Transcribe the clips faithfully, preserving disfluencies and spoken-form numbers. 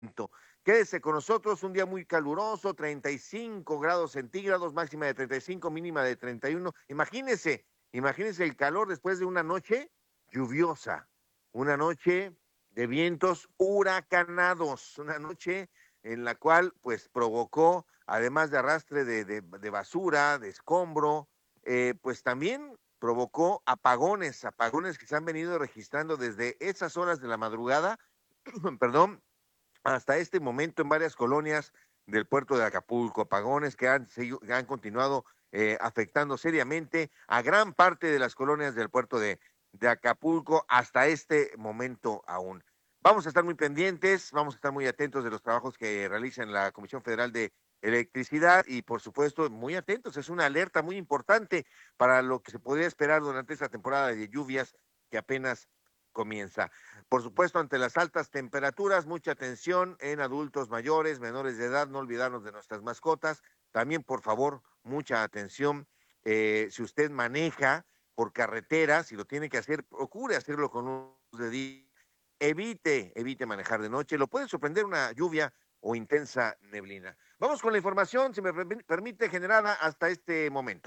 Quédese con nosotros, un día muy caluroso, treinta y cinco grados centígrados, máxima de treinta y cinco, mínima de treinta y uno. Imagínese, imagínese el calor después de una noche lluviosa, una noche de vientos huracanados, una noche en la cual pues provocó, además de arrastre de, de, de basura, de escombro, eh, pues también provocó apagones, apagones que se han venido registrando desde esas horas de la madrugada, perdón, hasta este momento en varias colonias del puerto de Acapulco, apagones que han, que han continuado eh, afectando seriamente a gran parte de las colonias del puerto de, de Acapulco hasta este momento aún. Vamos a estar muy pendientes, vamos a estar muy atentos de los trabajos que realiza la Comisión Federal de Electricidad y por supuesto muy atentos, es una alerta muy importante para lo que se podría esperar durante esta temporada de lluvias que apenas comienza. Por supuesto, ante las altas temperaturas, mucha atención en adultos mayores, menores de edad, no olvidarnos de nuestras mascotas. También, por favor, mucha atención. Eh, si usted maneja por carretera, si lo tiene que hacer, procure hacerlo con luz de día. Evite, evite manejar de noche. Lo puede sorprender una lluvia o intensa neblina. Vamos con la información, si me permite, generada hasta este momento.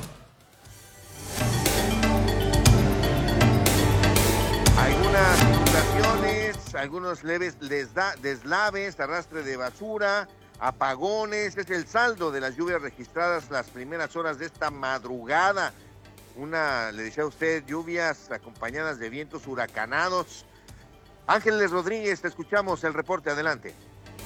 Algunas inundaciones, algunos leves deslaves, arrastre de basura, apagones. Es el saldo de las lluvias registradas las primeras horas de esta madrugada. Una, le decía a usted, lluvias acompañadas de vientos huracanados. Ángeles Rodríguez, te escuchamos el reporte, adelante.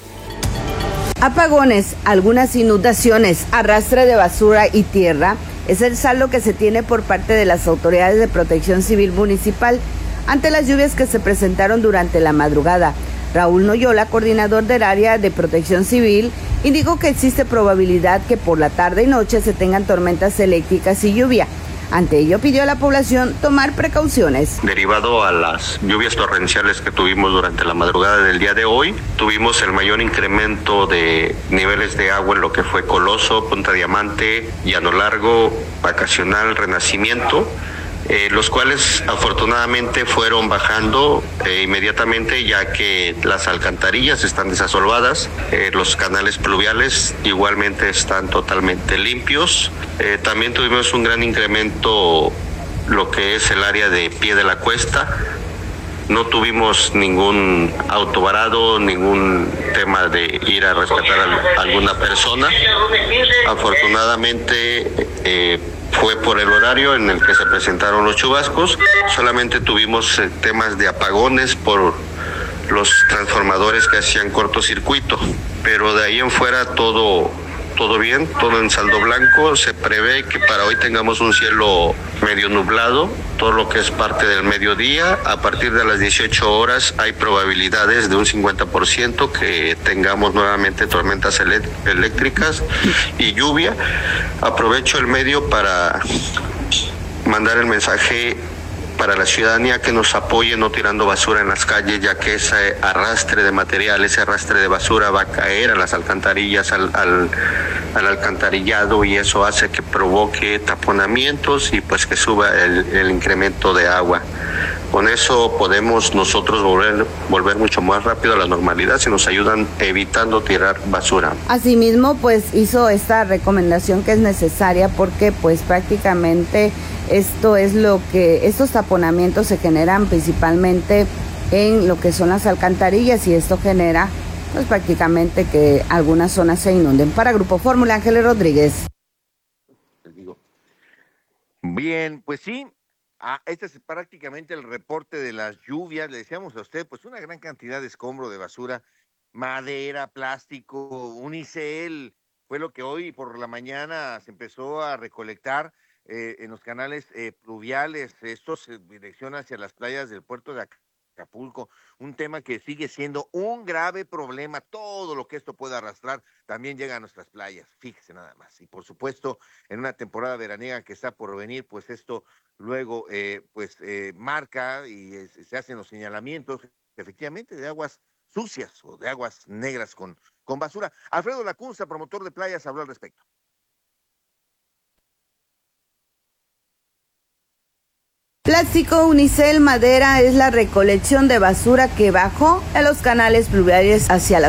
Apagones, algunas inundaciones, arrastre de basura y tierra es el saldo que se tiene por parte de las autoridades de Protección Civil Municipal ante las lluvias que se presentaron durante la madrugada. Raúl Noyola, coordinador del área de Protección Civil, indicó que existe probabilidad que por la tarde y noche se tengan tormentas eléctricas y lluvia. Ante ello, pidió a la población tomar precauciones. Derivado a las lluvias torrenciales que tuvimos durante la madrugada del día de hoy, tuvimos el mayor incremento de niveles de agua en lo que fue Coloso, Punta Diamante, Llano Largo, Vacacional, Renacimiento, eh, los cuales afortunadamente fueron bajando eh, inmediatamente, ya que las alcantarillas están desasolvadas, eh, los canales pluviales igualmente están totalmente limpios. Eh, también tuvimos un gran incremento lo que es el área de pie de la cuesta. No tuvimos ningún auto varado, ningún tema de ir a rescatar a alguna persona. Afortunadamente eh, fue por el horario en el que se presentaron los chubascos. Solamente tuvimos eh, temas de apagones por los transformadores que hacían cortocircuito, pero de ahí en fuera todo todo bien, todo en saldo blanco. Se prevé que para hoy tengamos un cielo medio nublado, todo lo que es parte del mediodía. A partir de las dieciocho horas hay probabilidades de un cincuenta por ciento que tengamos nuevamente tormentas eléctricas y lluvia. Aprovecho el medio para mandar el mensaje para la ciudadanía que nos apoye no tirando basura en las calles, ya que ese arrastre de material, ese arrastre de basura va a caer a las alcantarillas, al, al, al alcantarillado, y eso hace que provoque taponamientos y pues que suba el, el incremento de agua. Con eso podemos nosotros volver, volver mucho más rápido a la normalidad si nos ayudan evitando tirar basura. Asimismo, pues hizo esta recomendación que es necesaria porque pues prácticamente esto es lo que, estos taponamientos se generan principalmente en lo que son las alcantarillas y esto genera pues prácticamente que algunas zonas se inunden. Para Grupo Fórmula, Ángeles Rodríguez. Bien, pues sí. Ah, este es prácticamente el reporte de las lluvias. Le decíamos a usted, pues una gran cantidad de escombro, de basura, madera, plástico, unicel. Fue lo que hoy por la mañana se empezó a recolectar eh, en los canales eh, pluviales. Esto se direcciona hacia las playas del puerto de Acapulco. Un tema que sigue siendo un grave problema. Todo lo que esto pueda arrastrar también llega a nuestras playas. Fíjese nada más. Y por supuesto, en una temporada veraniega que está por venir, pues esto luego eh, pues eh, marca y eh, se hacen los señalamientos efectivamente de aguas sucias o de aguas negras con, con basura. Alfredo Lacunza, promotor de playas, habló al respecto. Plástico Unicel Madera es la recolección de basura que bajó en los canales pluviales hacia la